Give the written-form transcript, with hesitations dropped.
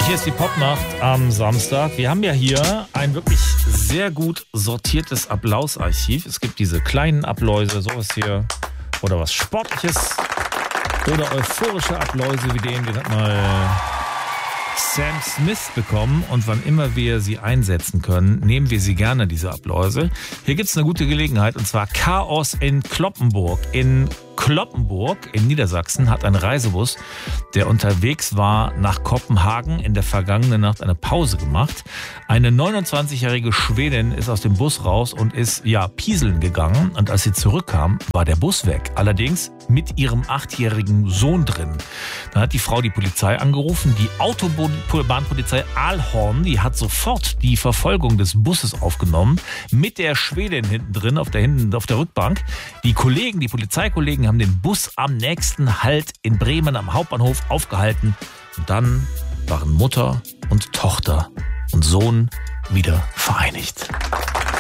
Hier ist die Popnacht am Samstag. Wir haben ja hier ein wirklich sehr gut sortiertes Applausarchiv. Es gibt diese kleinen Appläuse, sowas hier, oder was Sportliches, oder euphorische Appläuse wie den hat mal Sam Smith bekommen. Und wann immer wir sie einsetzen können, nehmen wir sie gerne, diese Appläuse. Hier gibt es eine gute Gelegenheit, und zwar Chaos in Cloppenburg. In Cloppenburg in Niedersachsen hat ein Reisebus, der unterwegs war nach Kopenhagen, in der vergangenen Nacht eine Pause gemacht. Eine 29-jährige Schwedin ist aus dem Bus raus und ist pieseln gegangen. Und als sie zurückkam, war der Bus weg. Allerdings mit ihrem 8-jährigen Sohn drin. Dann hat die Frau die Polizei angerufen. Die Autobahnpolizei Aalhorn, die hat sofort die Verfolgung des Busses aufgenommen. Mit der Schwedin hinten drin, auf der Rückbank. Die Polizeikollegen haben den Bus am nächsten Halt in Bremen am Hauptbahnhof aufgehalten. Und dann waren Mutter und Tochter und Sohn wieder vereinigt.